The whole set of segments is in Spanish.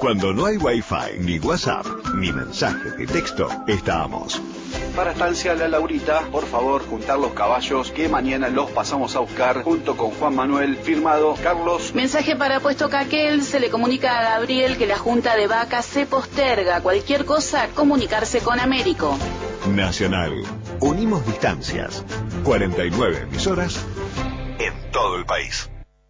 Cuando no hay Wi-Fi, ni WhatsApp, ni mensajes de texto, estamos. Para Estancia La Laurita, por favor, juntar los caballos que mañana los pasamos a buscar junto con Juan Manuel, firmado Carlos. Mensaje para Puesto Caquel, se le comunica a Gabriel que la junta de vacas se posterga. Cualquier cosa, comunicarse con Américo. Nacional. Unimos distancias. 49 emisoras en todo el país.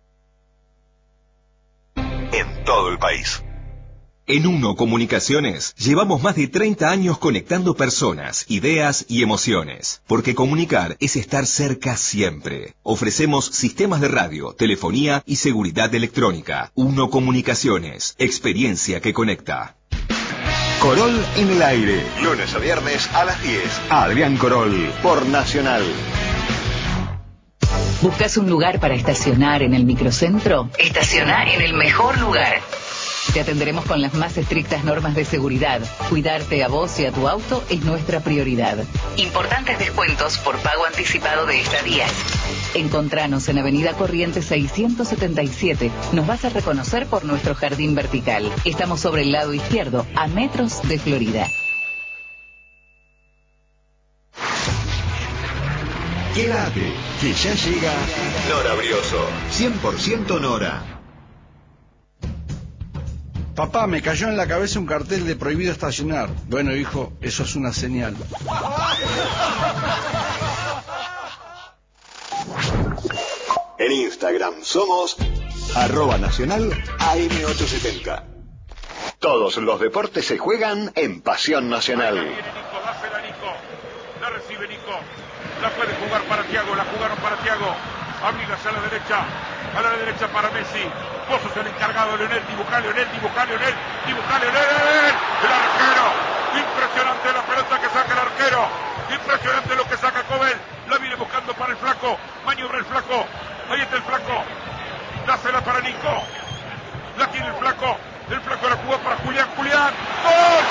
En todo el país. En Uno Comunicaciones llevamos más de 30 años conectando personas, ideas y emociones, porque comunicar es estar cerca siempre. Ofrecemos sistemas de radio, telefonía y seguridad electrónica. Uno Comunicaciones, experiencia que conecta. Corol en el aire, lunes a viernes a las 10. Adrián Corol, por Nacional. ¿Buscas un lugar para estacionar en el microcentro? Estacionar en el mejor lugar. Te atenderemos con las más estrictas normas de seguridad. Cuidarte a vos y a tu auto es nuestra prioridad. Importantes descuentos por pago anticipado de estadías. Encontranos en Avenida Corrientes 677. Nos vas a reconocer por nuestro jardín vertical. Estamos sobre el lado izquierdo, a metros de Florida. Quédate, que ya llega Nora Brioso. 100% Nora. Papá, me cayó en la cabeza un cartel de prohibido estacionar. Bueno, hijo, eso es una señal. En Instagram somos @nacional AM870. Todos los deportes se juegan en Pasión Nacional. La recibe Nico. La puede jugar para Thiago. La jugaron para Thiago. Amigas a la derecha. A la derecha para Messi. Vos sos el encargado, Leonel. Dibuja Leonel. Dibuja Leonel. Dibuja Leonel. El arquero. Impresionante la pelota que saca el arquero. Impresionante lo que saca Cobel. La viene buscando para el flaco. Maniobra el flaco. Ahí está el flaco. Dásela para Nico. La tiene el flaco. El flaco la jugó para Julián. Julián. ¡Gol!